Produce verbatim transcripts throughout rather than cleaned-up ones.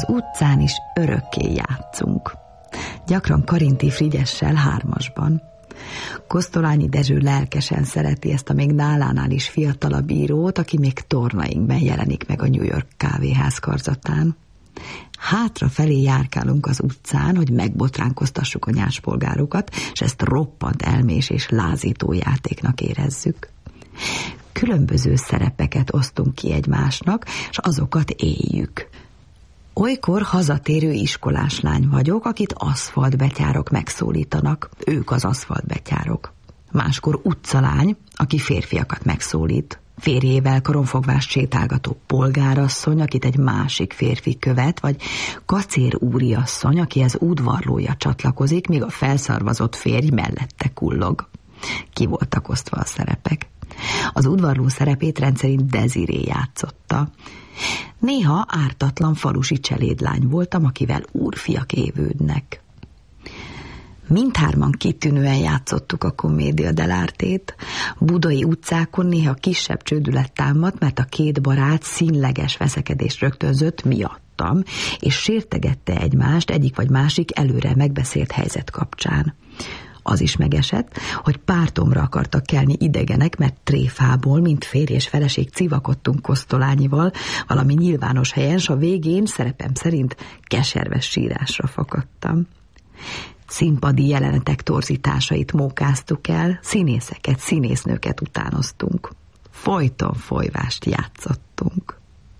Az utcán is örökké játszunk. Gyakran Karinti Frigyessel hármasban. Kosztolányi Dezső lelkesen szereti ezt a még nálánál is fiatalabb írót, aki még tornainkben jelenik meg a New York kávéház karzatán. Hátrafelé járkálunk az utcán, hogy megbotránkoztassuk a nyáspolgárokat, és ezt roppant elmés és lázító játéknak érezzük. Különböző szerepeket osztunk ki egymásnak, és azokat éljük. Olykor hazatérő iskolás lány vagyok, akit aszfaltbetyárok megszólítanak. Ők az aszfaltbetyárok. Máskor utcalány, aki férfiakat megszólít. Férjével karonfogvást sétálgató polgárasszony, akit egy másik férfi követ, vagy kacér úriasszony, akihez udvarlója csatlakozik, míg a felszarvazott férj mellette kullog. Ki voltak osztva a szerepek. Az udvarló szerepét rendszerint Desiré játszotta. Néha ártatlan falusi cselédlány voltam, akivel úrfiak évődnek. Mindhárman kitűnően játszottuk a Commedia dell'artét. Budai utcákon néha kisebb csődület támadt, mert a két barát színleges veszekedést rögtönzött miattam, és sértegette egymást egyik vagy másik előre megbeszélt helyzet kapcsán. Az is megesett, hogy pártomra akartak kelni idegenek, mert tréfából, mint férj és feleség civakodtunk Kosztolányival valami nyilvános helyen, s a végén szerepem szerint keserves sírásra fakadtam. Színpadi jelenetek torzításait mókáztuk el, színészeket, színésznőket utánoztunk. Folyton folyvást játszottunk.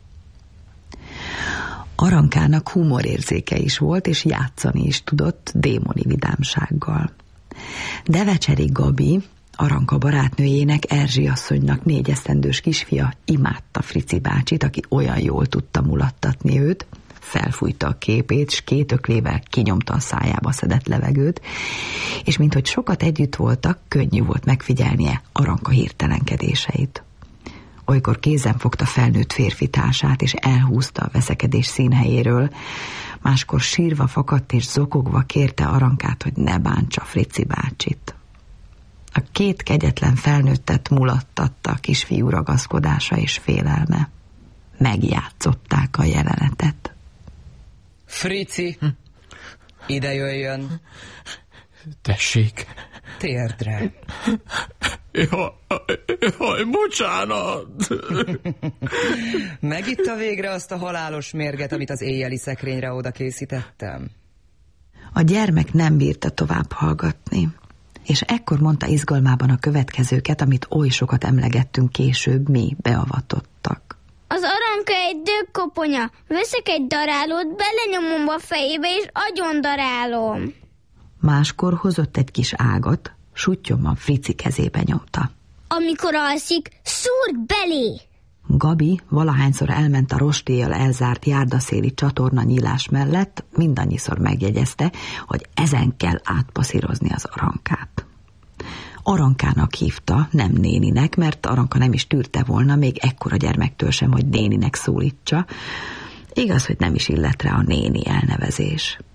Arankának humorérzéke is volt, és játszani is tudott démoni vidámsággal. Devecseri Gabi, Aranka barátnőjének, Erzsi asszonynak négyesztendős kisfia imádta Frici bácsit, aki olyan jól tudta mulattatni őt, felfújta a képét, s két öklével kinyomta a szájába szedett levegőt, és minthogy sokat együtt voltak, könnyű volt megfigyelnie Aranka hirtelenkedéseit. Olykor kézen fogta felnőtt férfi társát, és elhúzta a veszekedés színhelyéről, máskor sírva fakadt és zokogva kérte Arankát, hogy ne bántsa Frici bácsit. A két kegyetlen felnőttet mulattatta a kisfiú ragaszkodása és félelme. Megjátszották a jelenetet. Frici, hm. ide jöjjön. Tessék. Térdre. Jaj, jaj, bocsánat. Megitta végre azt a halálos mérget, amit az éjjeli szekrényre oda készítettem? A gyermek nem bírta tovább hallgatni, és ekkor mondta izgalmában a következőket, amit oly sokat emlegettünk később mi beavatottak. Az Aranka egy dögkoponya. Veszek egy darálót, belenyomom a fejébe, és agyon darálom. Máskor hozott egy kis ágat, suttyomban Frici kezébe nyomta. Amikor alszik, szúrd belé! Gabi valahányszor elment a rostélyjal elzárt járdaszéli csatorna nyílás mellett, mindannyiszor megjegyezte, hogy ezen kell átpasszírozni az Arankát. Arankának hívta, nem néninek, mert Aranka nem is tűrte volna még ekkora gyermektől sem, hogy néninek szólítsa. Igaz, hogy nem is illett rá a néni elnevezés.